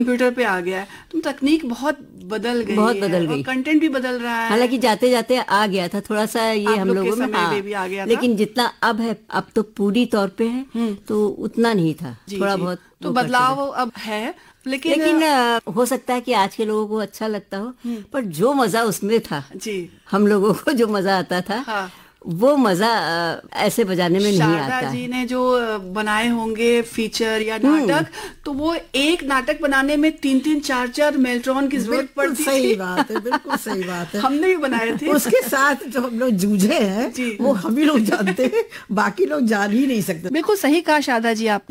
Computer पे आ गया है, तो तकनीक बहुत बदल गई बहुत है बदल और गई। कंटेंट भी बदल रहा है। हालांकि जाते जाते आ गया था थोड़ा सा ये आप हम लोग के लोगों में, समय में भी आ गया था। लेकिन जितना अब है अब तो पूरी तौर पे है, तो उतना नहीं था, जी थोड़ा जी, बहुत तो वो करते बदलाव थे। अब है, लेकिन लेकिन हो सकता है कि आज के लोगों को अच्छा लगता हो, पर जो मजा उसमें था, जी हम लोगों को जो मजा आता था, हाँ, वो मजा ऐसे बजाने में नहीं शारदा आता जी है। ने जो बनाए होंगे फीचर या नाटक, तो वो एक नाटक बनाने में 3-3 4-4 मेल्ट्रॉन की जरूरत बिल्कुल पड़ती सही थी। बात है, बिल्कुल सही बात है। हमने भी बनाए थे। उसके साथ जो हम लोग जूझे हैं जी वो हम ही लोग जानते हैं, बाकी लोग जान ही नहीं सकते। बिल्कुल सही कहा शारदा जी आपने।